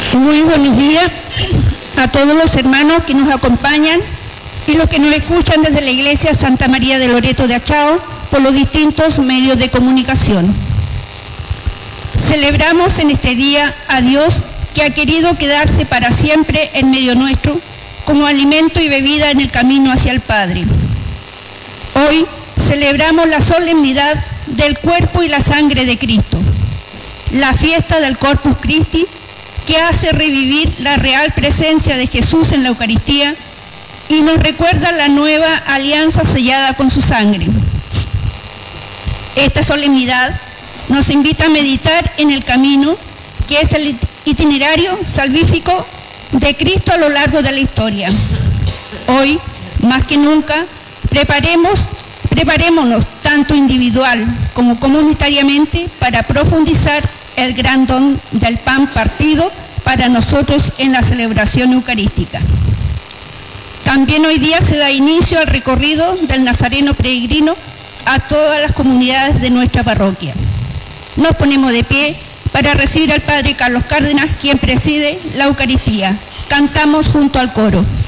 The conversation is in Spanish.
Muy buenos días a todos los hermanos que nos acompañan y los que nos escuchan desde la Iglesia Santa María de Loreto de Achao por los distintos medios de comunicación. Celebramos en este día a Dios, que ha querido quedarse para siempre en medio nuestro como alimento y bebida en el camino hacia el Padre. Hoy celebramos la solemnidad del cuerpo y la sangre de Cristo, la fiesta del Corpus Christi, que hace revivir la real presencia de Jesús en la Eucaristía y nos recuerda la nueva alianza sellada con su sangre. Esta solemnidad nos invita a meditar en el camino, que es el itinerario salvífico de Cristo a lo largo de la historia. Hoy, más que nunca, preparémonos tanto individual como comunitariamente para profundizar el gran don del pan partido para nosotros en la celebración eucarística. También hoy día se da inicio al recorrido del Nazareno peregrino a todas las comunidades de nuestra parroquia. Nos ponemos de pie para recibir al Padre Carlos Cárdenas, quien preside la Eucaristía. Cantamos junto al coro.